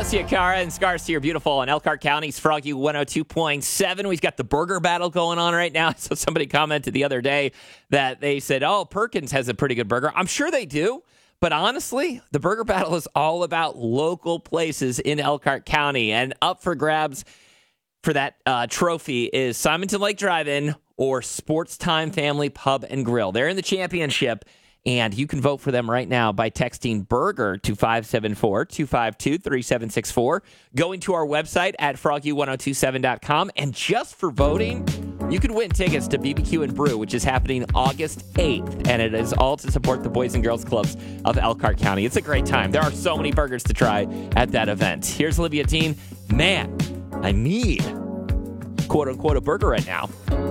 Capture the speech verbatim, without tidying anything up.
Alessia Cara and Scars here, beautiful in Elkhart County's Froggy one oh two point seven. We've got the burger battle going on right now. So somebody commented the other day that they said, oh, Perkins has a pretty good burger. I'm sure they do. But honestly, the burger battle is all about local places in Elkhart County. And up for grabs for that uh, trophy is Simonton Lake Drive-In or Sports Time Family Pub and Grill. They're in the championship. And you can vote for them right now by texting BURGER to five seven four, two five two, three seven six four, going to our website at froggy ten twenty-seven dot com. And just for voting, you can win tickets to B B Q and Brew, which is happening August eighth. And it is all to support the Boys and Girls Clubs of Elkhart County. It's a great time. There are so many burgers to try at that event. Here's Olivia Dean. Man, I need, quote-unquote, a burger right now.